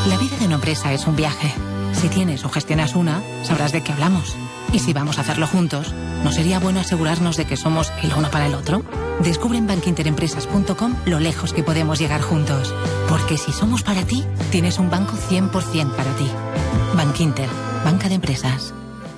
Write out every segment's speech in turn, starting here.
La vida de una empresa es un viaje. Si tienes o gestionas una, sabrás de qué hablamos. Y si vamos a hacerlo juntos, ¿no sería bueno asegurarnos de que somos el uno para el otro? Descubre en bankinterempresas.com lo lejos que podemos llegar juntos. Porque si somos para ti, tienes un banco 100% para ti. Bankinter, banca de empresas.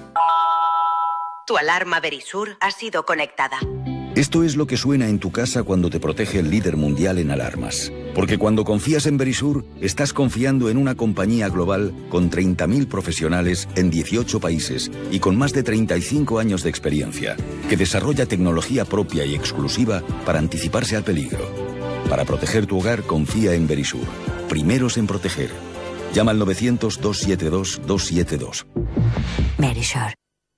Tu alarma Verisur ha sido conectada. Esto es lo que suena en tu casa cuando te protege el líder mundial en alarmas. Porque cuando confías en Verisur, estás confiando en una compañía global con 30.000 profesionales en 18 países y con más de 35 años de experiencia, que desarrolla tecnología propia y exclusiva para anticiparse al peligro. Para proteger tu hogar, confía en Verisur. Primeros en proteger. Llama al 900-272-272. Verisur.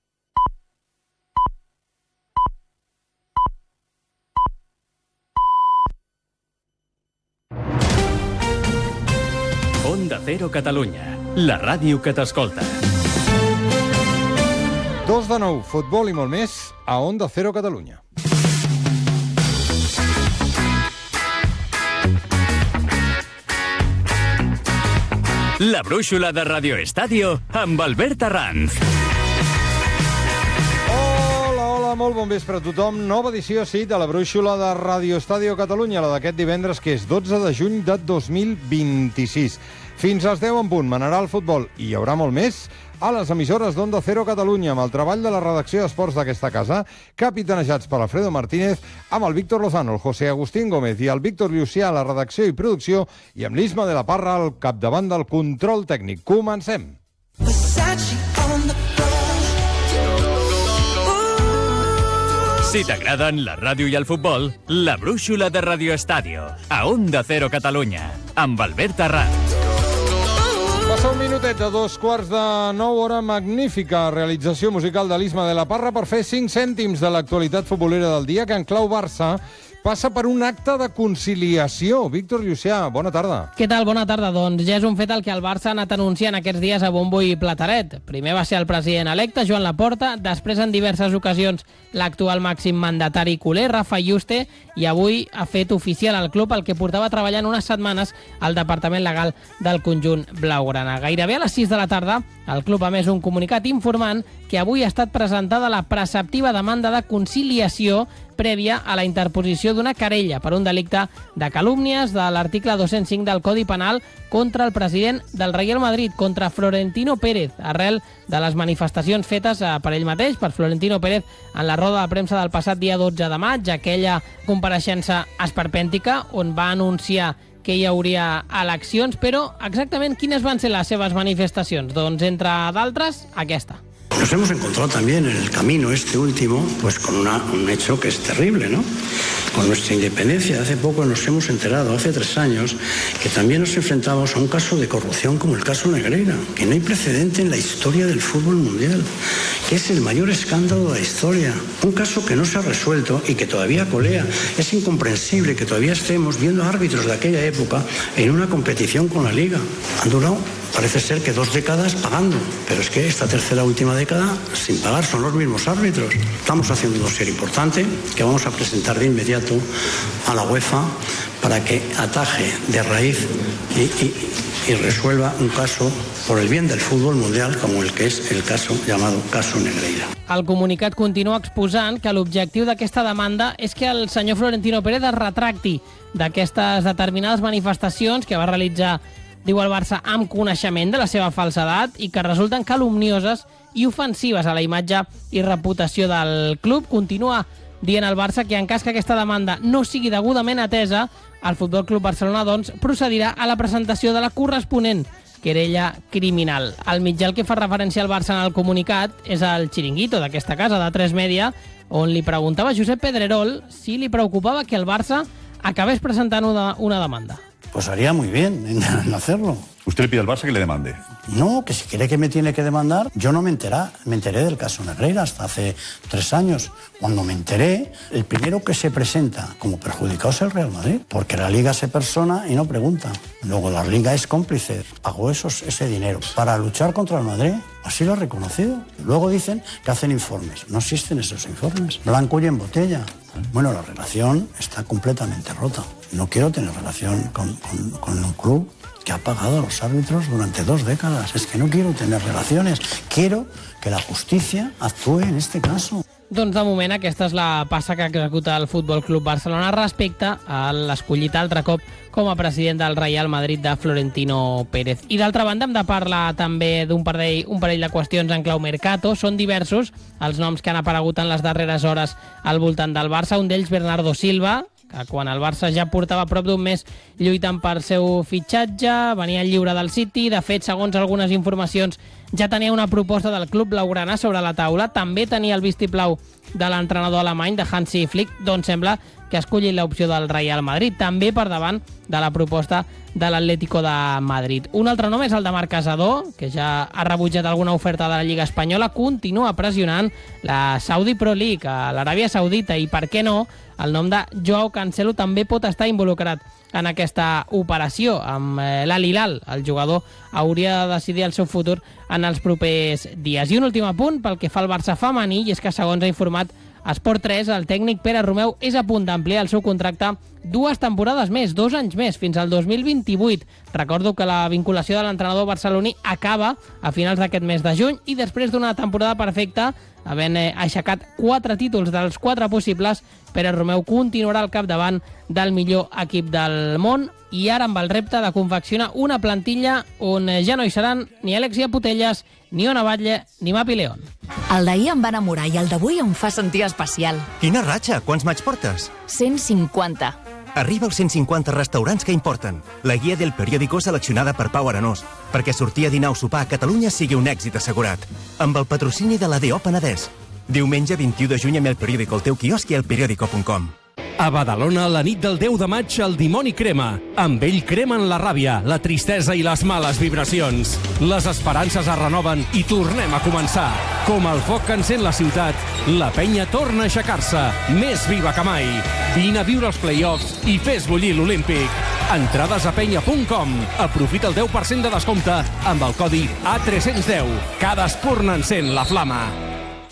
Onda Cero Catalunya, la ràdio que t'escolta. 2-9, futbol i molt més a Onda Cero Catalunya. La brúixola de Radio Estadio amb Albert Arranz. Hola, molt bon vespre a tothom. Nova edició, sí, de la brúixola de Radio Estadio Catalunya, la d'aquest divendres, que és 12 de juny de 2026. Fins als 10 en punt, manarà el futbol, i hi haurà molt més a les emissores d'Onda Cero Catalunya, amb el treball de la redacció d'esports d'aquesta casa, capitanejats per Alfredo Martínez, amb el Víctor Lozano, el José Agustín Gómez i el Víctor Llucià a la redacció i producció, i amb l'Isma de la Parra al capdavant del control tècnic. Comencem! Si t'agraden la ràdio i el futbol, la brúixola de Radio Estadio, a Onda Cero Catalunya, amb Albert Arranz. Passa un minutet de 8:45, hora magnífica realització musical de l'Isma de la Parra per fer 5 cèntims de l'actualitat futbolera del dia, que en clau Barça passa per un acte de conciliació. Víctor Llucià, bona tarda. Què tal? Bona tarda. Doncs ja és un fet el que el Barça ha anat anunciant aquests dies a bombo i plateret. Primer va ser el president electe, Joan Laporta, després en diverses ocasions l'actual màxim mandatari culer, Rafa Yuste, i avui ha fet oficial al club el que portava treballant unes setmanes al departament legal del conjunt blaugrana. Gairebé a les 6 de la tarda, el club ha emès un comunicat informant que avui ha estat presentada la preceptiva demanda de conciliació prèvia a la interposició d'una querella per un delicte de calúmnies de l'article 205 del Codi Penal contra el president del Real Madrid, contra Florentino Pérez, arrel de les manifestacions fetes per ell mateix, per Florentino Pérez, en la roda de premsa del passat dia 12 de maig, aquella compareixença esperpèntica on va anunciar que hi hauria eleccions, però exactament quines van ser les seves manifestacions? Doncs, entre d'altres, aquesta. Nos hemos encontrado también en el camino este último, pues con un hecho que es terrible, ¿no? Con nuestra independencia. Hace poco nos hemos enterado, hace 3 años, que también nos enfrentamos a un caso de corrupción como el caso Negreira, que no hay precedente en la historia del fútbol mundial, que es el mayor escándalo de la historia. Un caso que no se ha resuelto y que todavía colea. Es incomprensible que todavía estemos viendo árbitros de aquella época en una competición con la Liga. Han durado, parece ser que 2 décadas pagando, pero es que esta tercera última década sin pagar son los mismos árbitros. Estamos haciendo un dossier importante que vamos a presentar de inmediato a la UEFA para que ataje de raíz y resuelva un caso por el bien del fútbol mundial como el que es el caso llamado caso Negreira. El comunicat continua exposant que l'objectiu d'aquesta demanda és que el senyor Florentino Pérez es retracti d'aquestes determinades manifestacions que va realitzar, diu el Barça, amb coneixement de la seva falsedat i que resulten calumnioses i ofensives a la imatge i reputació del club. Continua dient el Barça que en cas que aquesta demanda no sigui degudament atesa, el Futbol Club Barcelona doncs procedirà a la presentació de la corresponent querella criminal. El mitjà al que fa referència al Barça en el comunicat és el Chiringuito d'aquesta casa, de 3 Media, on li preguntava a Josep Pedrerol si li preocupava que el Barça acabés presentant una demanda. Pues haría muy bien en hacerlo. ¿Usted le pide al Barça que le demande? No, que si quiere que me tiene que demandar, yo no me enteré del caso Negreira hasta hace 3 años. Cuando me enteré, el primero que se presenta como perjudicado es el Real Madrid, porque la Liga se persona y no pregunta. Luego la Liga es cómplice, pagó ese dinero para luchar contra el Madrid. Así lo ha reconocido. Luego dicen que hacen informes. No existen esos informes. Blanco y en botella. Bueno, la relación está completamente rota. No quiero tener relación con un club que ha pagado a los árbitros durante 2 décadas. Es que no quiero tener relaciones, quiero que la justicia actúe en este caso. Doncs de moment aquesta és la passa que executa el Futbol Club Barcelona respecte a l'escollit altre cop com a president del Real Madrid de Florentino Pérez. I d'altra banda hem de parlar també d'un parell de qüestions en clau mercato. Són diversos els noms que han aparegut en les darreres hores al voltant del Barça. Un d'ells, Bernardo Silva, que quan el Barça ja portava prop d'un mes lluitant per seu fitxatge, venia lliure del City. De fet, segons algunes informacions, ja tenia una proposta del club blaugrana sobre la taula. També tenia el vistiplau de l'entrenador alemany, de Hansi Flick. Doncs sembla que ha escollit l'opció del Real Madrid, també per davant de la proposta de l'Atlético de Madrid. Un altre nom és el de Marc Casador, que ja ha rebutjat alguna oferta de la Lliga Espanyola. Continua pressionant la Saudi Pro League, a l'Aràbia Saudita, i per què no, el nom de Joao Cancelo també pot estar involucrat en aquesta operació amb l'Al-Hilal. El jugador hauria de decidir el seu futur en els propers dies. I un últim apunt pel que fa al Barça femení, i és que segons ha informat Esport 3, el tècnic Pere Romeu és a punt d'ampliar el seu contracte 2 temporades més, 2 anys més, fins al 2028. Recordo que la vinculació de l'entrenador barceloní acaba a finals d'aquest mes de juny i després d'una temporada perfecta, havent aixecat 4 títols dels 4 possibles, Pere Romeu continuarà al capdavant del millor equip del món i ara amb el repte de confeccionar una plantilla on ja no hi seran ni Alexia Putellas, ni Ona Batlle, ni Mapi León. El d'ahir em va enamorar i el d'avui em fa sentir especial. Quina ratxa! Quants maig portes? 150. Arriba als 150 restaurants que importen. La guia del periòdico seleccionada per Pau Aranós, perquè sortir a dinar o sopar a Catalunya sigui un èxit assegurat. Amb el patrocini de la DO Penedès. Diumenge 21 de juny amb el periòdico al teu quiosc i al periòdico.com. A Badalona, la nit del 10 de maig, el dimoni crema. Amb ell cremen la ràbia, la tristesa i les males vibracions. Les esperances es renoven i tornem a començar. Com el foc que encén la ciutat, la penya torna a aixecar-se, més viva que mai. Vine a viure els play-offs i fes bullir l'Olímpic. Entrades a penya.com. Aprofita el 10% de descompte amb el codi A310. Cada espurna encén la flama.